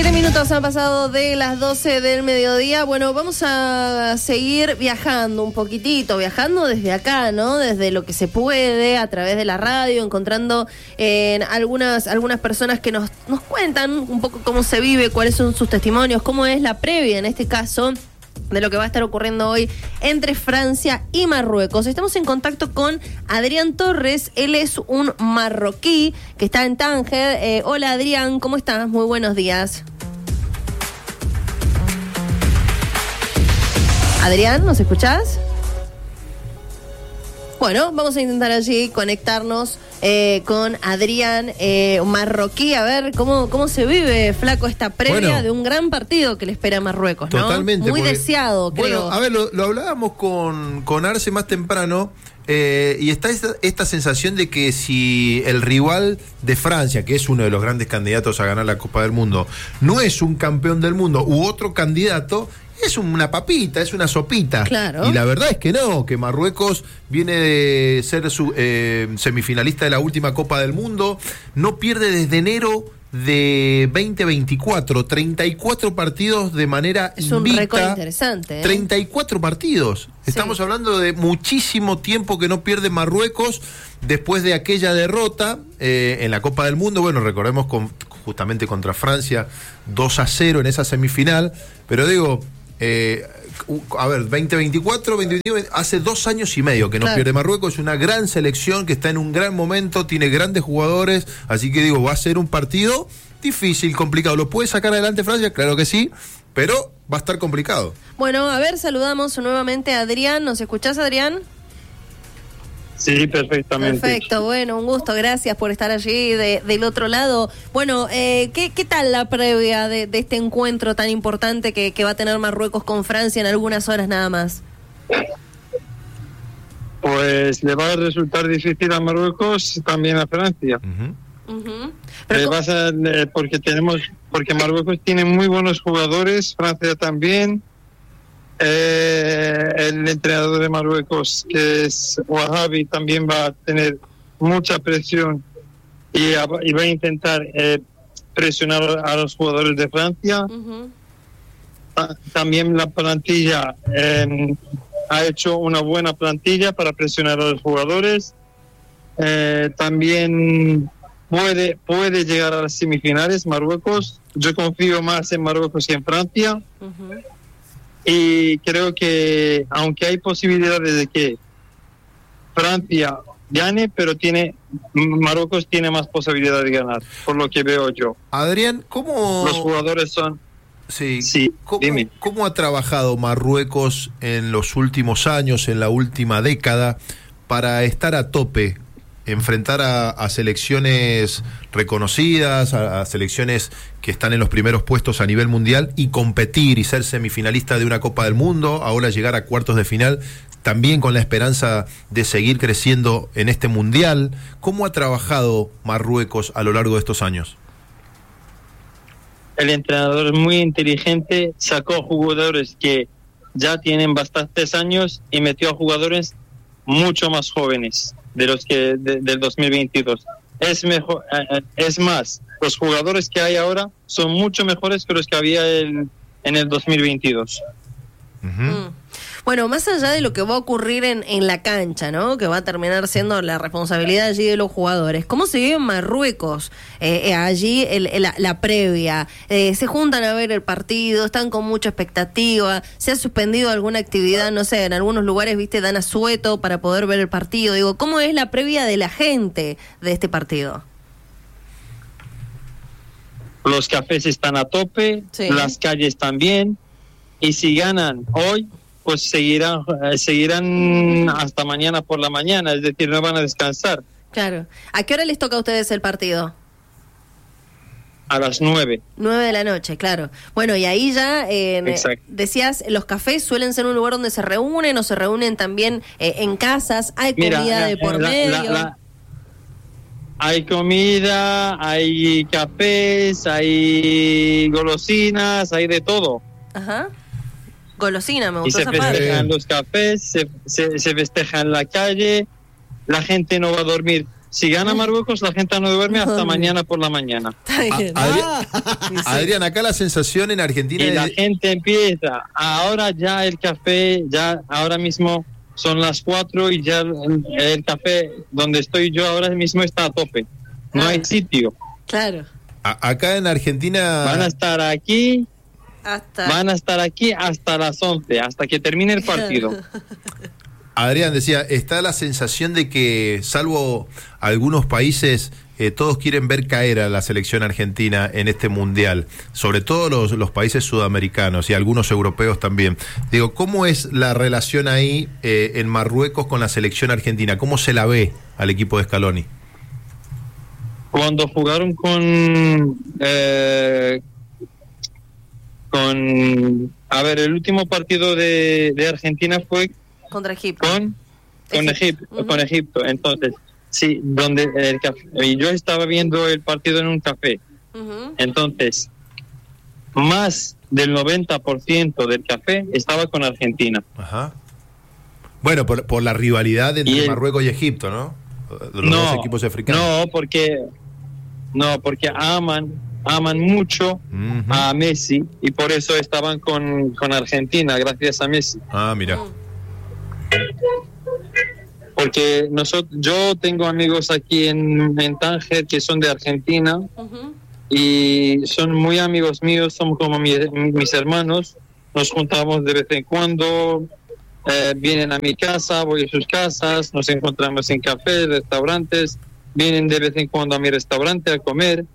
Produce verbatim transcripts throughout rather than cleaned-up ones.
Siete minutos han pasado de las doce del mediodía. Bueno, vamos a seguir viajando un poquitito, viajando desde acá, ¿no? Desde lo que se puede, a través de la radio, encontrando en algunas, algunas personas que nos, nos cuentan un poco cómo se vive, cuáles son sus testimonios, cómo es la previa, en este caso, de lo que va a estar ocurriendo hoy entre Francia y Marruecos. Estamos en contacto con Adrián Torres, él es un marroquí que está en Tánger. Eh, hola Adrián, ¿cómo estás? Muy buenos días. Adrián, ¿nos escuchás? Bueno, vamos a intentar allí conectarnos eh, con Adrián, eh, marroquí, a ver cómo, cómo se vive, flaco, esta previa bueno, de un gran partido que le espera a Marruecos, ¿no? Totalmente. Muy porque, deseado, creo. Bueno, a ver, lo, lo hablábamos con, con Arce más temprano, eh, y está esta, esta sensación de que si el rival de Francia, que es uno de los grandes candidatos a ganar la Copa del Mundo, no es un campeón del mundo u otro candidato, es una papita, es una sopita. Claro. Y la verdad es que no, que Marruecos viene de ser su, eh, semifinalista de la última Copa del Mundo, no pierde desde enero de veinte veinticuatro, treinta y cuatro partidos de manera es invicta. Un récord interesante, ¿eh? treinta y cuatro partidos. Sí. Estamos hablando de muchísimo tiempo que no pierde Marruecos después de aquella derrota eh, en la Copa del Mundo. Bueno, recordemos con, justamente contra Francia, dos a cero en esa semifinal, pero digo... Eh, a ver, veinte veinticuatro, veinte veinticuatro, hace dos años y medio que no claro. pierde Marruecos. Es una gran selección que está en un gran momento, tiene grandes jugadores, así que digo, va a ser un partido difícil, complicado. ¿Lo puede sacar adelante Francia? Claro que sí, pero va a estar complicado. Bueno, a ver, saludamos nuevamente a Adrián. ¿Nos escuchás, Adrián? Sí, perfectamente. Perfecto, bueno, un gusto, gracias por estar allí de, del otro lado. Bueno, eh, ¿qué, ¿qué tal la previa de, de este encuentro tan importante que, que va a tener Marruecos con Francia en algunas horas nada más? Pues le va a resultar difícil a Marruecos, también a Francia. Uh-huh. Uh-huh. Pero le va a ser, eh, porque tenemos, porque Marruecos tiene muy buenos jugadores, Francia también. Eh, el entrenador de Marruecos, que es Wahabi, también va a tener mucha presión y, a, y va a intentar eh, presionar a los jugadores de Francia. Uh-huh. Ta- también la plantilla eh, ha hecho una buena plantilla para presionar a los jugadores. Eh, también puede, puede llegar a las semifinales Marruecos. Yo confío más en Marruecos que en Francia. Uh-huh. Y creo que, aunque hay posibilidades de que Francia gane, pero tiene Marruecos tiene más posibilidad de ganar, por lo que veo yo. Adrián, ¿cómo...? Los jugadores son... Sí, sí ¿Cómo, dime. ¿Cómo ha trabajado Marruecos en los últimos años, en la última década, para estar a tope, enfrentar a, a selecciones reconocidas, a, a selecciones que están en los primeros puestos a nivel mundial y competir y ser semifinalista de una Copa del Mundo, ahora llegar a cuartos de final, también con la esperanza de seguir creciendo en este mundial? ¿Cómo ha trabajado Marruecos a lo largo de estos años? El entrenador es muy inteligente, sacó jugadores que ya tienen bastantes años y metió a jugadores mucho más jóvenes de los que de, del dos mil veintidós. Es mejor, eh, es más, los jugadores que hay ahora son mucho mejores que los que había el, en el dos mil veintidós. Uh-huh. Mm. Bueno, más allá de lo que va a ocurrir en, en la cancha, ¿no? Que va a terminar siendo la responsabilidad allí de los jugadores. ¿Cómo se vive en Marruecos? Eh, eh, allí el, el, la, la previa. Eh, se juntan a ver el partido, están con mucha expectativa. ¿Se ha suspendido alguna actividad? No sé, en algunos lugares, viste, dan asueto para poder ver el partido. Digo, ¿cómo es la previa de la gente de este partido? Los cafés están a tope, sí. Las calles también. Y si ganan hoy, pues seguirán eh, seguirán hasta mañana por la mañana, es decir, no van a descansar. Claro. ¿A qué hora les toca a ustedes el partido? A las nueve. Nueve de la noche, claro. Bueno, y ahí ya, eh, decías, los cafés suelen ser un lugar donde se reúnen o se reúnen también eh, en casas, hay comida Mira, de por la, medio. La, la, hay comida, hay cafés, hay golosinas, hay de todo. Ajá. Golosina, me gustó y esa se parte. festejan los cafés, se, se, se festeja en la calle, la gente no va a dormir. Si gana Marruecos, la gente no duerme hasta mañana por la mañana. Está bien. A- Adri- Adrián, acá la sensación en Argentina Y es la de- gente empieza. Ahora ya el café, ya ahora mismo son las cuatro y ya el, el café donde estoy yo ahora mismo está a tope. No hay sitio. Claro. a- acá en Argentina Van a estar aquí, Hasta. van a estar aquí hasta las once, hasta que termine el partido. Adrián decía, está la sensación de que, salvo algunos países, eh, todos quieren ver caer a la selección argentina en este mundial, sobre todo los, los países sudamericanos y algunos europeos también. Digo, ¿cómo es la relación ahí eh, en Marruecos con la selección argentina? ¿Cómo se la ve al equipo de Scaloni? Cuando jugaron con eh, con a ver, el último partido de, de Argentina fue Contra Egipto. con con Egipto. Egipto, con Egipto. Entonces, sí, donde el café, y yo estaba viendo el partido en un café. Ujú. Entonces, más del noventa por ciento del café estaba con Argentina. Ajá. Bueno, por, por la rivalidad entre Y el- Marruecos y Egipto, ¿no? De los dos equipos africanos. no, porque no, porque aman aman mucho Ujú. a Messi y por eso estaban con, con Argentina, gracias a Messi. Ah, mira. Porque nosotros, yo tengo amigos aquí en, en Tánger que son de Argentina Ujú. y son muy amigos míos, son como mi- mis hermanos. Nos juntamos de vez en cuando, eh, vienen a mi casa, voy a sus casas, nos encontramos en cafés, restaurantes, vienen de vez en cuando a mi restaurante a comer.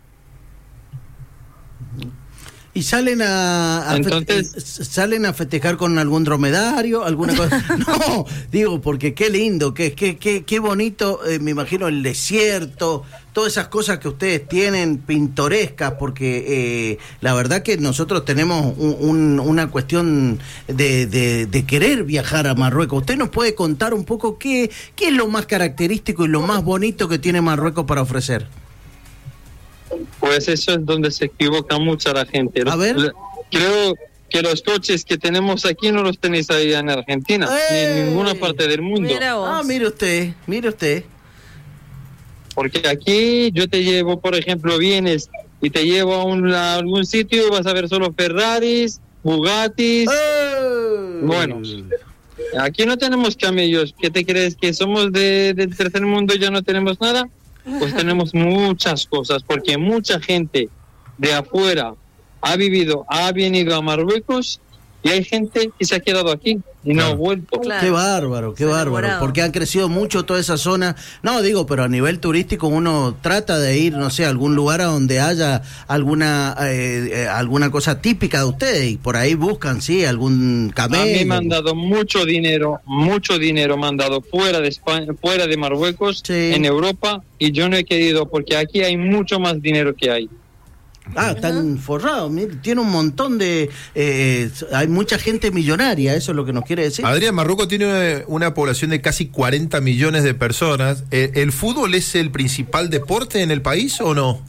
¿Y salen a, a Entonces- fete- salen a festejar con algún dromedario, alguna cosa? No, digo, porque qué lindo, qué, qué, qué, qué bonito, eh, me imagino el desierto, todas esas cosas que ustedes tienen pintorescas, porque eh, la verdad que nosotros tenemos un- un- una cuestión de, de, de querer viajar a Marruecos. ¿Usted nos puede contar un poco qué, qué es lo más característico y lo más bonito que tiene Marruecos para ofrecer? Pues eso es donde se equivoca mucha la gente. A ver. L- Creo que los coches que tenemos aquí no los tenéis ahí en Argentina, ni en ¡Ey! ninguna parte del mundo. Mira vos. Ah, mire usted, mire usted. Porque aquí yo te llevo, por ejemplo, vienes y te llevo a, un, a algún sitio y vas a ver solo Ferraris, Bugattis. ¡Eh! Bueno. Aquí no tenemos camellos. ¿Qué te crees? ¿Que somos de, del tercer mundo y ya no tenemos nada? Pues tenemos muchas cosas, porque mucha gente de afuera ha vivido, ha venido a Marruecos y hay gente que se ha quedado aquí y no ha Claro. vuelto. Claro. Qué bárbaro, qué Se ha bárbaro, enamorado. porque han crecido mucho toda esa zona. No, digo, pero a nivel turístico uno trata de ir, no sé, a algún lugar a donde haya alguna eh, eh, alguna cosa típica de ustedes y por ahí buscan, sí, algún A mí camello. me han dado mucho dinero, mucho dinero me han dado fuera de España, fuera de Marruecos, Sí. en Europa, y yo no he querido porque aquí hay mucho más dinero que hay. Ah, están forrados, mire, tiene un montón de... eh, hay mucha gente millonaria, eso es lo que nos quiere decir. Adrián, Marruecos tiene una, una población de casi cuarenta millones de personas. Eh, ¿El fútbol es el principal deporte en el país o no?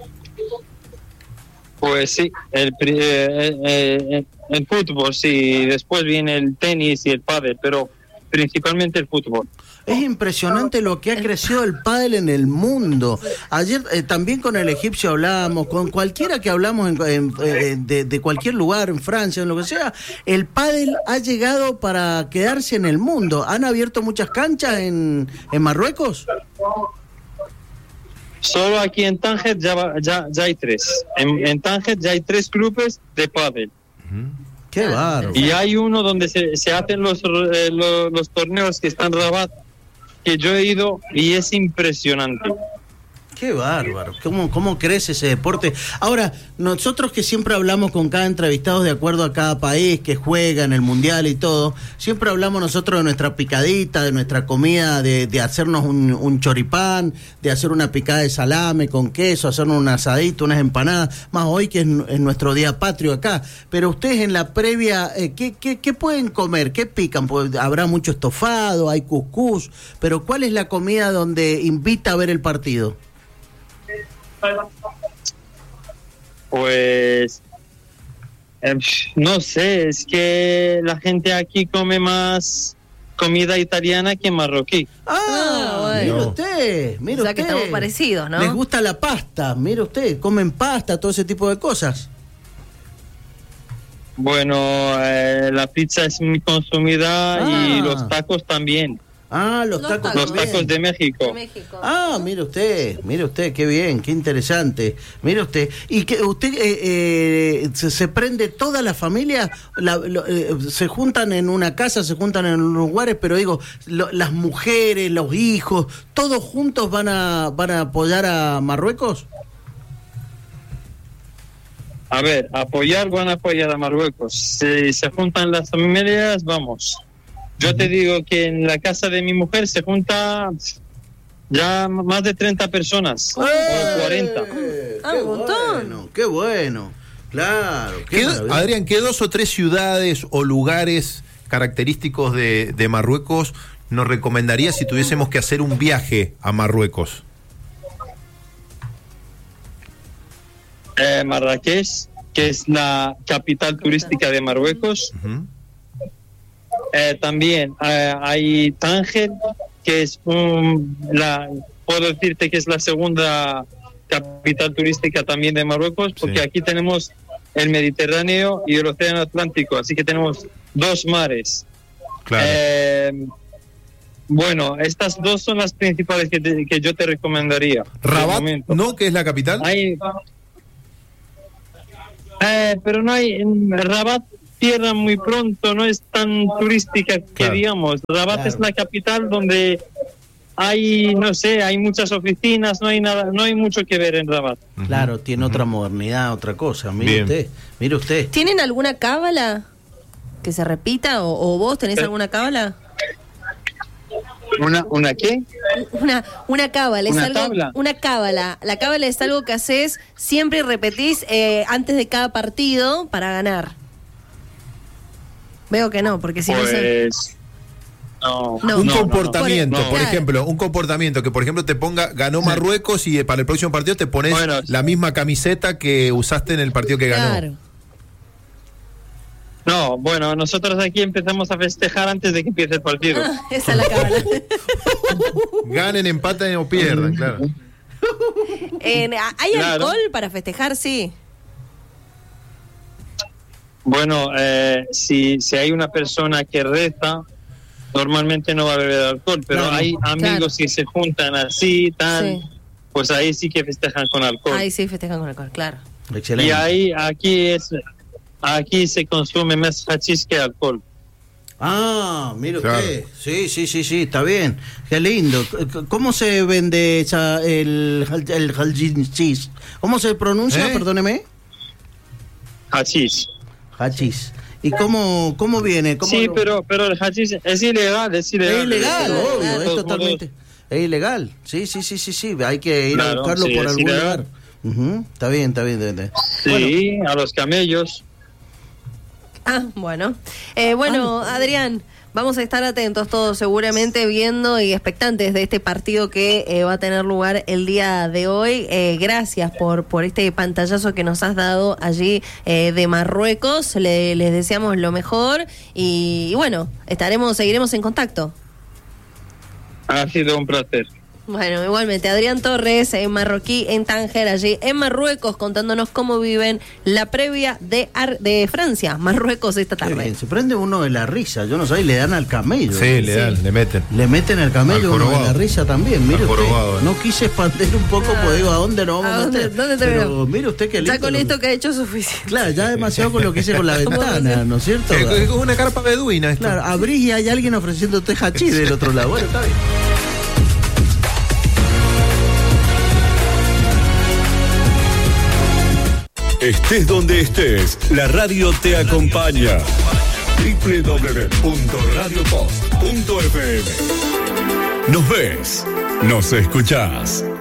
Pues sí, el, pri- eh, eh, el fútbol, sí, después viene el tenis y el pádel, pero principalmente el fútbol. Es impresionante lo que ha crecido el pádel en el mundo. Ayer eh, también con el egipcio hablábamos, con cualquiera que hablamos en- en- eh, de, de cualquier lugar, en Francia, en lo que sea, el pádel ha llegado para quedarse en el mundo. ¿Han abierto muchas canchas en, en Marruecos? Solo aquí en Tánger ya, va- ya, ya hay tres. En, en Tánger ya hay tres clubes de pádel. Qué bárbaro. Y hay uno donde se, se hacen los, eh, los, los torneos que están en Rabat, que yo he ido y es impresionante. Qué bárbaro, ¿Cómo, cómo crece ese deporte. Ahora, nosotros que siempre hablamos con cada entrevistado de acuerdo a cada país que juega en el mundial y todo, siempre hablamos nosotros de nuestra picadita, de nuestra comida, de, de hacernos un, un choripán, de hacer una picada de salame con queso, hacernos un asadito, unas empanadas, más hoy que es, es nuestro día patrio acá. Pero ustedes en la previa, eh, ¿qué, qué, ¿qué pueden comer? ¿Qué pican? Pues habrá mucho estofado, hay cuscús, pero ¿cuál es la comida donde invita a ver el partido? Pues eh, no sé, es que la gente aquí come más comida italiana que marroquí. Ah, Ah, Bueno. Mire usted, mire O sea usted. que estamos parecidos, ¿no? Les gusta la pasta, mire usted, comen pasta, todo ese tipo de cosas. Bueno, eh, la pizza es muy consumida Ah. y los tacos también. Ah, los, Los tacos, tacos. Los también. tacos de México. De México. Ah, mire usted, mire usted, qué bien, qué interesante. Mire usted, y que usted eh, eh, se, se prende toda la familia, la- lo- eh, se juntan en una casa, se juntan en lugares, pero digo, lo- las mujeres, los hijos, todos juntos van a van a apoyar a Marruecos. A ver, apoyar, van a apoyar a Marruecos. Si se juntan las familias, vamos. Yo te digo que en la casa de mi mujer se junta ya más de treinta personas, o cuarenta. ¡Eh! Ah, ¡Qué un montón! bueno, qué bueno! Claro, qué ¿Qué- maravilla. Adrián, ¿qué dos o tres ciudades o lugares característicos de, de Marruecos nos recomendarías si tuviésemos que hacer un viaje a Marruecos? Eh, Marrakech, que es la capital turística de Marruecos. Ujú. Eh, también eh, hay Tánger, que es un, la, puedo decirte que es la segunda capital turística también de Marruecos, porque Sí. aquí tenemos el Mediterráneo y el Océano Atlántico, así que tenemos dos mares. Claro. Eh, bueno, estas dos son las principales que, te- que yo te recomendaría. de Rabat, momento. ¿no? ¿Que es la capital? Hay, eh, pero no hay, en Rabat cierra muy pronto, no es tan turística que Claro. digamos. Rabat Claro. es la capital donde hay, no sé, hay muchas oficinas, no hay nada, no hay mucho que ver en Rabat. Ujú. Claro, tiene otra modernidad, otra cosa. Mire Bien. usted, mire usted. ¿Tienen alguna cábala que se repita? ¿O, o vos tenés Eh. alguna cábala? ¿Una, una qué? Una, una cábala, es ¿Una algo, tabla? una cábala. La cábala es algo que haces siempre y repetís eh, antes de cada partido para ganar. Veo que no, porque si no se... Pues no, No. Un no, no, no. comportamiento, No. por Claro. ejemplo, un comportamiento que por ejemplo te ponga, ganó Marruecos y eh, para el próximo partido te pones Bueno. la misma camiseta que usaste en el partido que ganó. Claro. No, bueno, nosotros aquí empezamos a festejar antes de que empiece el partido. Ah, esa es la cábala. Ganen, empaten o pierdan, claro. En- ¿Hay Claro. alcohol para festejar? Sí. Bueno, eh, si, si hay una persona que reza, normalmente no va a beber alcohol, pero Claro. hay amigos que se juntan así, tal, Sí. pues ahí sí que festejan con alcohol. Ahí sí festejan con alcohol, claro. Excelente. Y ahí, aquí es, aquí se consume más hachís que alcohol. Ah, mire Claro. usted. Sí, sí, sí, sí, está bien. Qué lindo. C- ¿Cómo se vende esa, el, el hachís? ¿Cómo se pronuncia? ¿Eh? Perdóneme. Hachís. Hachís. ¿Y cómo, cómo viene? ¿Cómo Sí, lo- pero, pero el hachís es ilegal, es ilegal. Es ilegal, Claro, obvio, claro. es totalmente. Es ilegal. Sí, sí, sí, sí, sí. Hay que ir a Claro, buscarlo sí, por es algún ilegal. lugar. Ujú, está bien, está bien. Está bien. Sí, a los camellos. Ah, bueno. Eh, bueno, Adrián, vamos a estar atentos todos seguramente viendo y expectantes de este partido que eh, va a tener lugar el día de hoy. Eh, gracias por, por este pantallazo que nos has dado allí eh, de Marruecos. Le- les deseamos lo mejor y, y bueno, estaremos, seguiremos en contacto. Ha sido un placer. Bueno, igualmente, Adrián Torres, en marroquí, en Tánger, allí en Marruecos, contándonos cómo viven la previa de, Ar- de Francia, Marruecos esta Qué tarde. bien, se prende uno de la risa. Yo no sé, y le dan al camello. Sí, le dan, le meten. Le meten al camello Al uno de jorobado. la risa también. Mire Al usted, jorobado, eh. no quise expandir un poco, pues digo, ¿a dónde nos vamos ¿A a dónde- meter? dónde te Pero veo? mire usted qué lindo. Ya con lo- esto que ha hecho suficiente. Claro, ya demasiado con lo que hice con la ventana, ¿no es cierto? Es es una carpa beduina esto. Claro, abrís y hay alguien ofreciéndote hachís del otro lado. Bueno, está bien. Estés donde estés, la radio te acompaña. doble u doble u doble u punto radio post punto f m. Nos ves, nos escuchás.